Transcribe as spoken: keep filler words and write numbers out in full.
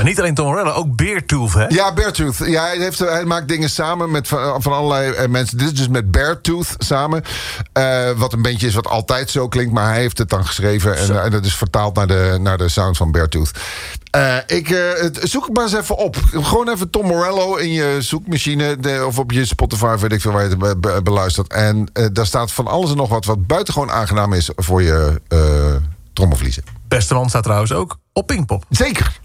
En niet alleen Tom Morello, ook Beartooth, hè? Ja, Beartooth. Ja, hij, heeft, hij maakt dingen samen met van, van allerlei uh, mensen. Dit is dus met Beartooth samen. Uh, wat een bandje is wat altijd zo klinkt. Maar hij heeft het dan geschreven. En, uh, en dat is vertaald naar de, naar de sound van Beartooth. Uh, ik uh, zoek het maar eens even op. Gewoon even Tom Morello in je zoekmachine. De, of op je Spotify, weet ik veel waar je het be- beluistert. En uh, daar staat van alles en nog wat. Wat buitengewoon aangenaam is voor je uh, trommelvliezen. Beste man staat trouwens ook op Pinkpop. Zeker.